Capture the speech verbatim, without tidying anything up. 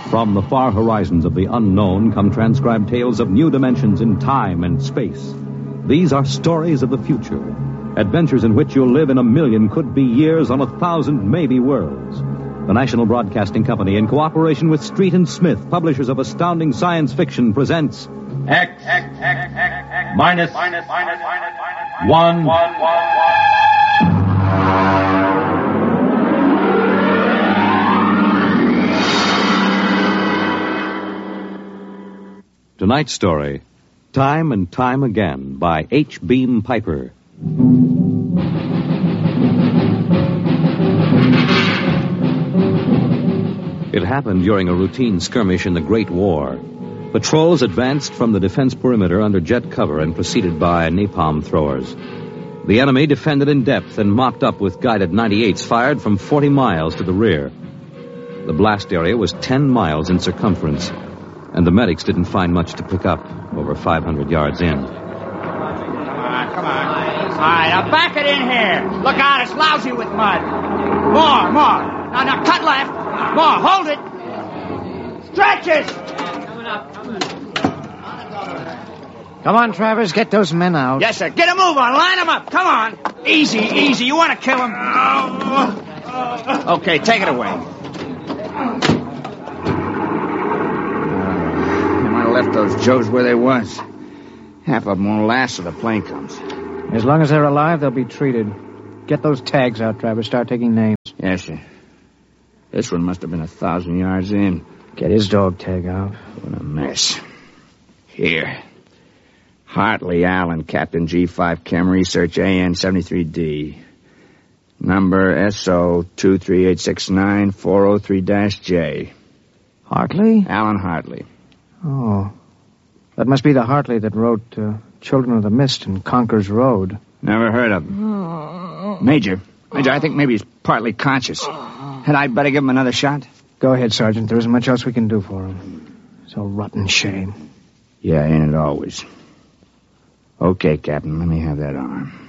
From the far horizons of the unknown come transcribed tales of new dimensions in time and space. These are stories of the future, adventures in which you'll live in a million could-be years on a thousand maybe worlds. The National Broadcasting Company, in cooperation with Street and Smith, publishers of astounding science fiction, presents X, X, X, X, X minus, minus, minus, minus, minus, one, one, one, one. Tonight's story, Time and Time Again, by H. Beam Piper. It happened during a routine skirmish in the Great War. Patrols advanced from the defense perimeter under jet cover and preceded by napalm throwers. The enemy defended in depth and mopped up with guided ninety-eights fired from forty miles to the rear. The blast area was ten miles in circumference, and the medics didn't find much to pick up over five hundred yards in. Come on, come on. All right, now back it in here. Look out, it's lousy with mud. More, more. Now, now, cut left. More, hold it. Stretches. Coming up, coming. Come on, Travers, get those men out. Yes, sir. Get a move on. Line them up. Come on. Easy, easy. You want to kill them? Okay, take it away. Left those Joes where they was. Half of them won't last till the plane comes. As long as they're alive, they'll be treated. Get those tags out, Travers. Start taking names. Yes, sir. This one must have been a thousand yards in. Get his dog tag out. What a mess. Here. Hartley Allen, Captain G five Chem Research, A N seventy-three D. Number S O two three eight six nine four oh three J. Hartley? Alan Hartley. Oh. That must be the Hartley that wrote uh, Children of the Mist and Conker's Road. Never heard of him. Major. Major, I think maybe he's partly conscious. Had I better give him another shot? Go ahead, Sergeant. There isn't much else we can do for him. It's a rotten shame. Yeah, ain't it always? Okay, Captain, let me have that arm.